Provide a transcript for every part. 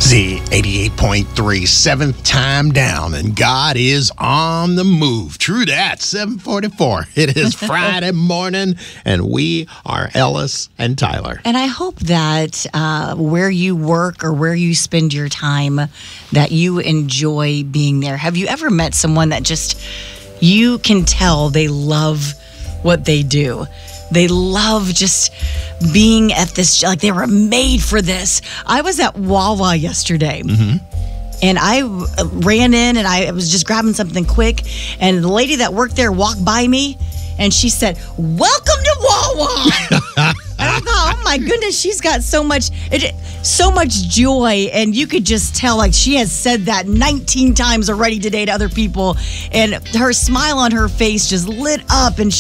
Z88.3, seventh time down, and God is on the move. True that, 7:44. It is Friday morning, and we are Ellis and Tyler. And I hope that where you work or where you spend your time, that you enjoy being there. Have you ever met someone that just, you can tell they love what they do? They love just being at this, like they were made for this. I was at Wawa yesterday. And I ran in and I was just grabbing something quick. And the lady that worked there walked by me and she said, "Welcome to Wawa." And I thought, oh my goodness, she's got so much joy. And you could just tell, like, she has said that 19 times already today to other people. And her smile on her face just lit up. And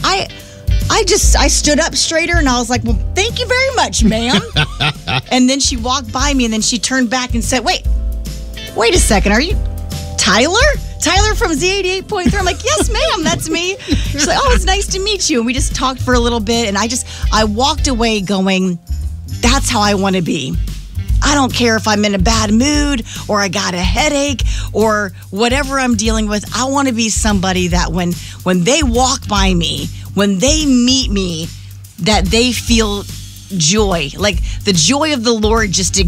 I stood up straighter and I was like, "Well, thank you very much, ma'am." And then she walked by me and then she turned back and said, Wait a second. Are you Tyler? Tyler from Z88.3. I'm like, "Yes, ma'am, that's me." She's like, "Oh, it's nice to meet you." And we just talked for a little bit and I walked away going, that's how I want to be. I don't care if I'm in a bad mood or I got a headache or whatever I'm dealing with. I want to be somebody that when they walk by me, when they meet me, that they feel joy. Like the joy of the Lord just